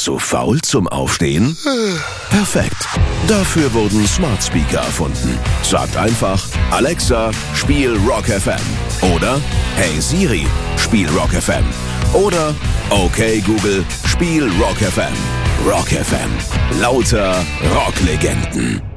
Zu faul zum Aufstehen? Perfekt. Dafür wurden Smart Speaker erfunden. Sagt einfach, Alexa, spiel Rock FM. Oder, hey Siri, spiel Rock FM. Oder, okay Google, spiel Rock FM. Rock FM. Lauter Rocklegenden.